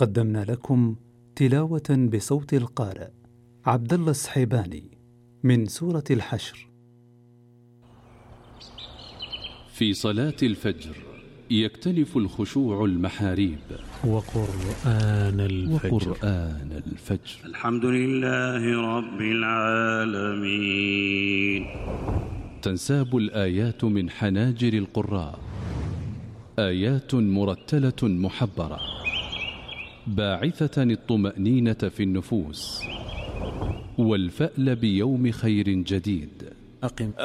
قدمنا لكم تلاوة بصوت القارئ عبد الله السحيباني من سورة الحشر. في صلاة الفجر يكتنف الخشوع المحاريب. وقرآن الفجر. الحمد لله رب العالمين. تنساب الآيات من حناجر القراء، آيات مرتلة محبرة باعثة الطمأنينة في النفوس والفأل بيوم خير جديد.